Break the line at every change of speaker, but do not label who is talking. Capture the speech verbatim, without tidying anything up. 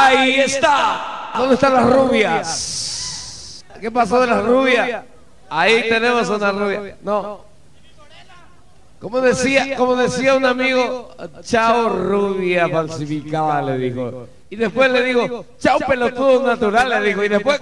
Ahí está. ¿Dónde están las rubias? ¿Qué pasó de las rubias? Ahí tenemos una rubia. No. Como decía, como decía un amigo, chao rubia falsificada, le dijo. Y después le digo, chao pelotudo natural, le dijo. Y después